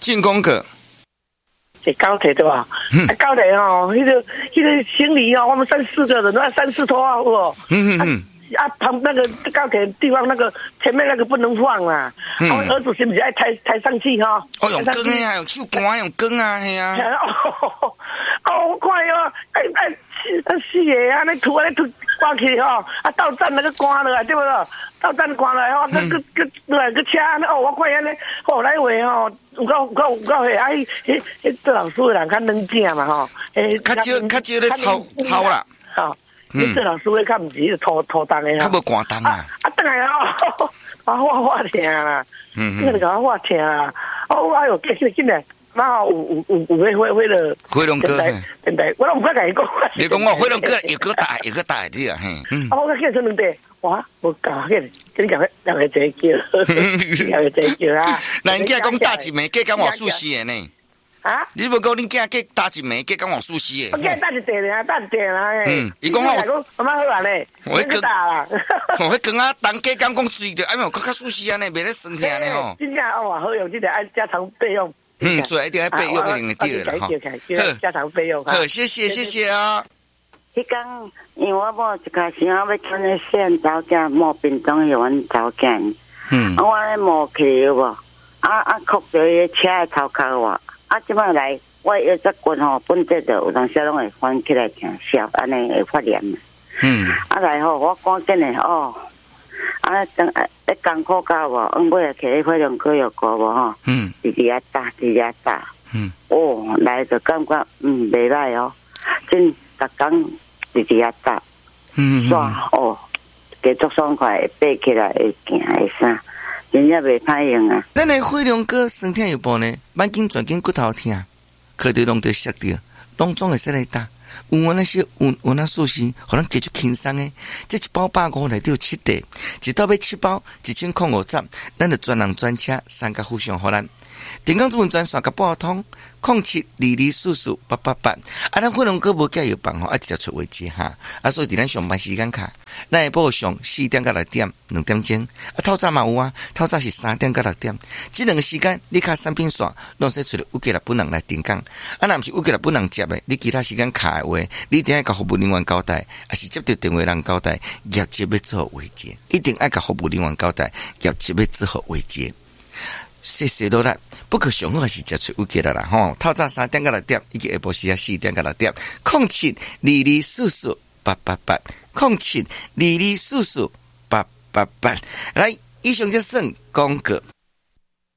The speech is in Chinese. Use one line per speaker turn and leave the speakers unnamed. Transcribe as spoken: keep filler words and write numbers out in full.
进攻个。
坐高铁对吧？嗯、啊，高铁哦，那个那个行李哦，我们三四个人，那三四拖啊，哦。嗯嗯嗯。啊，旁那个高铁地方那个前面那个不能放啊。嗯。我儿子是不是爱抬抬上去哈？
哦，用光啊，用手竿，用光啊，系啊。
哦，哦，我看哟，哎哎，死个啊，你拖啊，你拖挂起吼，啊，到站那个关落来对不对？到站关落来吼，那个个来个车哦，我看安尼，后来话吼。有够有够有够嘿！哎，迄迄做老师的人较冷静嘛吼，诶，
较少较少咧操操啦，
吼，你做老师的较毋是拖拖动的，
较无寒冬啊。
啊，等来哦，啊，我我疼啦，嗯嗯，你甲我疼啦，哦，哎哟，紧紧紧来，妈有有有有会会会了，
辉龙哥，
现在我都唔敢甲伊讲。
你讲我辉龙哥又个大又个大啲啊，嘿，
啊，我甲见出两地。哇！我教见，跟你讲，两个在叫，两个在叫啊！
那人家讲打一暝，计讲我输死的呢？啊！你无讲恁囝计打一暝，计讲我输死的？
我囝打一地啊，打一地啊！
嗯，伊讲我，
我妈好玩嘞，我去打啦。
我迄讲啊，当计讲讲水着，哎呦，更较输死啊呢，袂咧生气呢吼。
真正哦，好用，真正爱加长备用。
嗯，所以一定要备用一定的对了哈。
好，加长备用。
好，谢谢谢谢啊。
迄天，因为我某一开始我要穿个线走囝，某便当有阮走囝，嗯，啊，我咧摸去有无？啊啊，哭着伊车的头壳我，啊，即摆来，我腰脊骨吼，本质就有当时拢会翻起来疼，烧安尼会发炎。嗯，啊来吼，我赶紧的哦，啊等啊，一艰苦到无，往尾摕火龙果药膏无吼，嗯，直直啊打，直直啊打，嗯，哦，来就感觉嗯袂歹哦，真。逐工直直啊打，嗯，爽哦，继续爽快，爬起来会行会啥，真正袂歹用啊。
咱的火龙果酸痛有无呢？慢筋转筋骨头痛，可得拢得摔掉，拢总会使来打。有我那些有有那寿司，可能继续轻松诶。这一包百五内底有七袋，一包要七包，一千块五十，咱就专人专车三个互相互咱。电工主文专线甲拨通零七二二四四八八八，啊，咱火龙果无加药房吼，啊，直接出位置哈，啊，所以伫咱上班时间卡，咱下晡上四点到六点两点钟，啊，透早嘛有啊，透早是三点到六点，这两个时间你卡产品线，拢使出来有几粒本人来电工，啊，若毋是有几粒本人接的，你其他时间卡的话，你一定要甲服务人员交代，还是接到电话人交代，业绩要做好位置，一定要甲服务人员交代，业绩要做好位置。谢谢多啦，不可上好还是食出有几啦啦吼。透早三点到六点，以及下晡时啊四点到六点，零七二二四四八八八，零七二二四四八八八。来，以上就算广告。